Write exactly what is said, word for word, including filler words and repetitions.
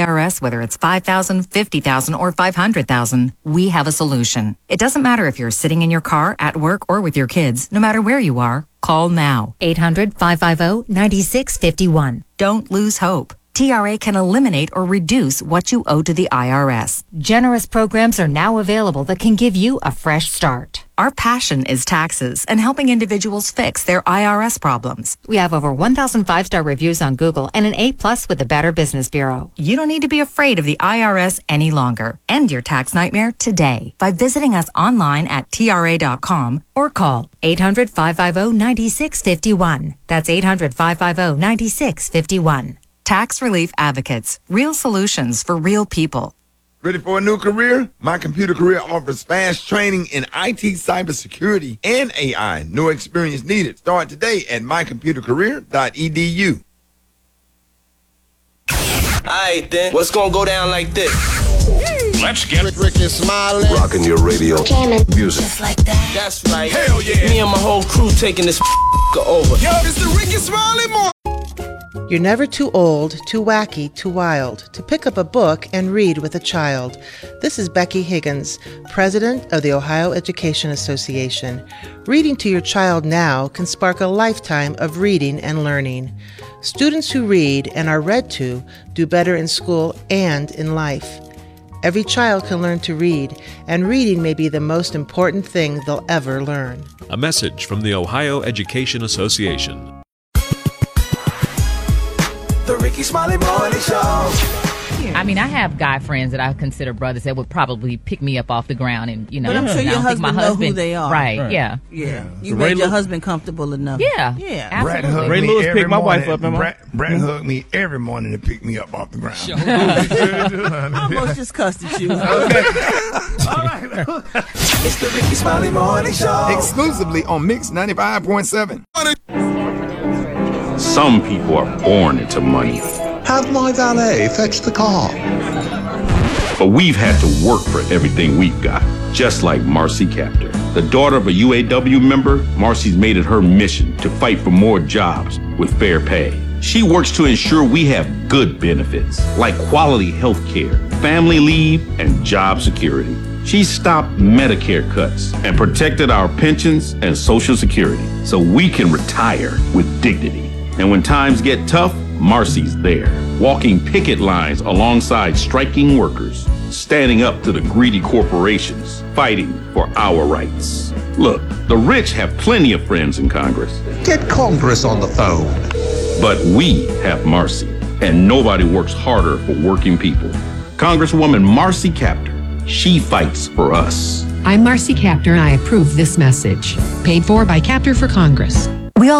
R S, whether it's five thousand dollars, fifty thousand dollars, or five hundred thousand dollars, we have a solution. It doesn't matter if you're sitting in your car, at work, or with your kids. No matter where you are, call now. eight hundred, five five zero, nine six five one. Don't lose hope. T R A can eliminate or reduce what you owe to the I R S. Generous programs are now available that can give you a fresh start. Our passion is taxes and helping individuals fix their I R S problems. We have over one thousand five-star reviews on Google and an A plus with the Better Business Bureau. You don't need to be afraid of the I R S any longer. End your tax nightmare today by visiting us online at T R A dot com or call eight hundred, five five zero, nine six five one. That's eight hundred, five five zero, nine six five one. Tax Relief Advocates. Real solutions for real people. Ready for a new career? My Computer Career offers fast training in I T, cybersecurity, and A I. No experience needed. Start today at my computer career dot e d u. Alright then, what's gonna go down like this? Let's get Rick, Ricky Smiley. Rocking your radio. Jamming. Music. Just like that. That's right. Hell yeah. Me and my whole crew taking this over. Yo, it's the Ricky Smiley Morning. You're never too old, too wacky, too wild to pick up a book and read with a child. This is Becky Higgins, president of the Ohio Education Association. Reading to your child now can spark a lifetime of reading and learning. Students who read and are read to do better in school and in life. Every child can learn to read, and reading may be the most important thing they'll ever learn. A message from the Ohio Education Association. The Ricky Smiley Morning Show. I mean, I have guy friends that I consider brothers that would probably pick me up off the ground, and you know. But I'm sure I your don't think husband my know husband, who they are. Right? Right. Yeah. Yeah. You Ray made your Lu- husband comfortable enough. Yeah. Yeah. Brett Absolutely. hugged Ray me Lewis every picked my wife morning. up, remember? Brett, Brett hugged me every morning to pick me up off the ground. I almost just cussed at you. It's the Ricky Smiley Morning Show. Exclusively on Mix ninety-five point seven. Some people are born into money. Have my valet fetch the car. But we've had to work for everything we've got, just like Marcy Captor. The daughter of a U A W member, Marcy's made it her mission to fight for more jobs with fair pay. She works to ensure we have good benefits, like quality health care, family leave, and job security. She stopped Medicare cuts and protected our pensions and Social Security so we can retire with dignity. And when times get tough, Marcy's there, walking picket lines alongside striking workers, standing up to the greedy corporations, fighting for our rights. Look, the rich have plenty of friends in Congress. Get Congress on the phone. But we have Marcy, and nobody works harder for working people. Congresswoman Marcy Captor, she fights for us. I'm Marcy Captor, and I approve this message. Paid for by Captor for Congress.